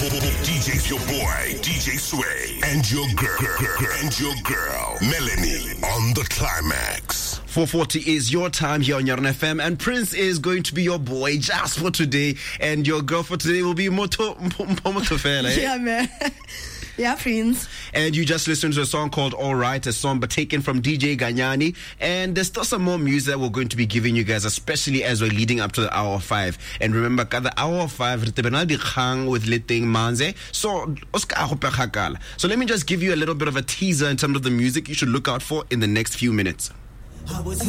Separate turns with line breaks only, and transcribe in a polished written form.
DJ's your boy, DJ Sway, and your girl, Melanie on the climax.
4:40 is your time here on Yarn FM, and Prince is going to be your boy just for today, and your girl for today will be Moto Fela.
Yeah, man. Yeah, Prince.
And you just listened to a song called All Right, a song but taken from DJ Ganyani. And there's still some more music that we're going to be giving you guys, especially as we're leading up to the hour 5. And remember, the hour 5, with Liting Manze. So let me just give you a little bit of a teaser in terms of the music you should look out for in the next few minutes.